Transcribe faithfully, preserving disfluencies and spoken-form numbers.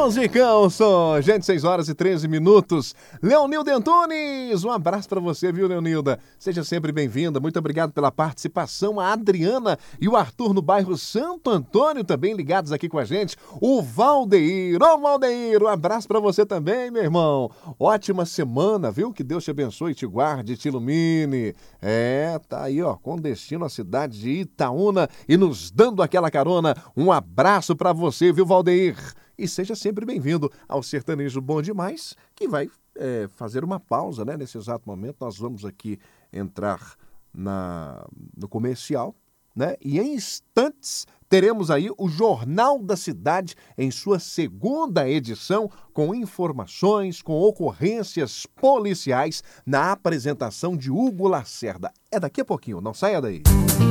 Musicão, som. Gente, seis horas e treze minutos. Leonilda Antunes, um abraço pra você, viu, Leonilda? Seja sempre bem-vinda. Muito obrigado pela participação. A Adriana e o Arthur no bairro Santo Antônio também ligados aqui com a gente. O Valdeir, ô Valdeir, um abraço pra você também, meu irmão. Ótima semana, viu? Que Deus te abençoe, te guarde, te ilumine. É, tá aí, ó, com destino à cidade de Itaúna e nos dando aquela carona. Um abraço pra você, viu, Valdeir? E seja sempre bem-vindo ao Sertanejo Bom Demais, que vai é, fazer uma pausa, né? Nesse exato momento, nós vamos aqui entrar na, no comercial, né? E em instantes teremos aí o Jornal da Cidade em sua segunda edição, com informações, com ocorrências policiais, na apresentação de Hugo Lacerda. É daqui a pouquinho, não saia daí.